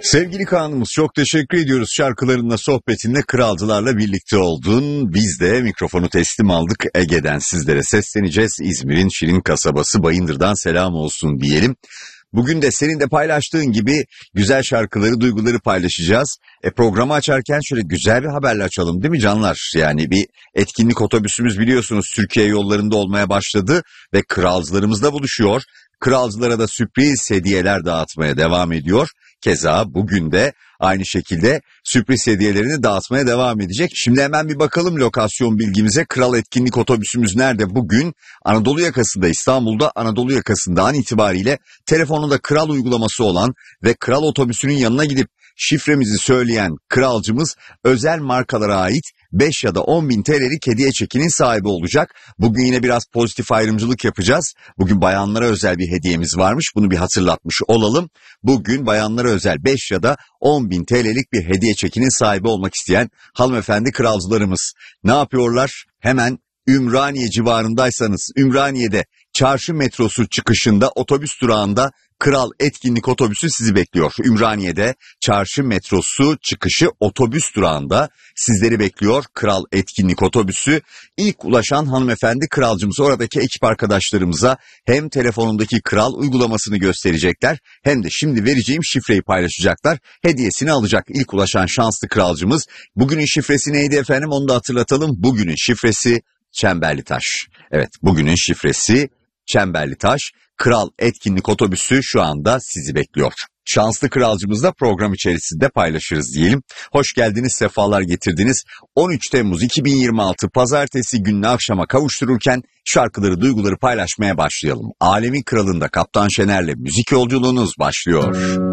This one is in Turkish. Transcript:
Sevgili Kaan'ımız, çok teşekkür ediyoruz. Şarkılarınla, sohbetinle, kralcılarla birlikte oldun. Biz de mikrofonu teslim aldık. Ege'den sizlere sesleneceğiz. İzmir'in şirin kasabası Bayındır'dan selam olsun diyelim. Bugün de senin de paylaştığın gibi güzel şarkıları, duyguları paylaşacağız. Programı açarken şöyle güzel bir haberle açalım, değil mi canlar? Yani bir etkinlik otobüsümüz biliyorsunuz Türkiye yollarında olmaya başladı ve kralcılarımızla buluşuyor. Kralcılara da sürpriz hediyeler dağıtmaya devam ediyor. Keza bugün de aynı şekilde sürpriz hediyelerini dağıtmaya devam edecek. Şimdi hemen bir bakalım lokasyon bilgimize. Kral etkinlik otobüsümüz nerede? Bugün Anadolu yakasında, İstanbul'da Anadolu yakasında an itibariyle telefonunda Kral uygulaması olan ve Kral otobüsünün yanına gidip şifremizi söyleyen kralcımız özel markalara ait 5 ya da 10 bin TL'lik hediye çekinin sahibi olacak. Bugün yine biraz pozitif ayrımcılık yapacağız. Bugün bayanlara özel bir hediyemiz varmış. Bunu bir hatırlatmış olalım. Bugün bayanlara özel 5 ya da 10 bin TL'lik bir hediye çekinin sahibi olmak isteyen hanımefendi kralcılarımız ne yapıyorlar? Hemen Ümraniye civarındaysanız Ümraniye'de Çarşı metrosu çıkışında otobüs durağında Kral etkinlik otobüsü sizi bekliyor. Ümraniye'de Çarşı metrosu çıkışı otobüs durağında sizleri bekliyor Kral etkinlik otobüsü. İlk ulaşan hanımefendi kralcımız oradaki ekip arkadaşlarımıza hem telefonundaki Kral uygulamasını gösterecekler hem de şimdi vereceğim şifreyi paylaşacaklar. Hediyesini alacak ilk ulaşan şanslı kralcımız. Bugünün şifresi neydi efendim, onu da hatırlatalım. Bugünün şifresi Çemberli Taş. Evet, bugünün şifresi Çemberli Taş. Kral etkinlik otobüsü şu anda sizi bekliyor. Şanslı kralcımızla program içerisinde paylaşırız diyelim. Hoş geldiniz, sefalar getirdiniz. 13 Temmuz 2026 pazartesi gününü akşama kavuştururken şarkıları, duyguları paylaşmaya başlayalım. Alemin Kralı'nda Kaptan Şener'le müzik yolculuğunuz başlıyor.